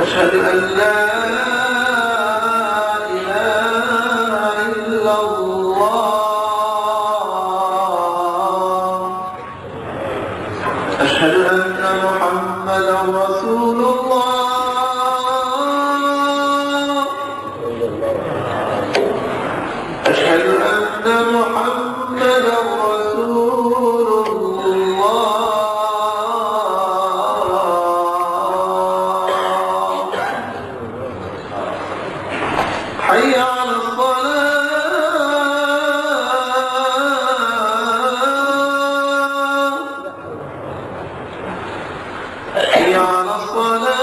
أشهد أن لا إله إلا الله. أشهد أن محمدا رسول الله. أشهد أن محمدا رسول الله. حي على الصلاة. حي على الصلاة.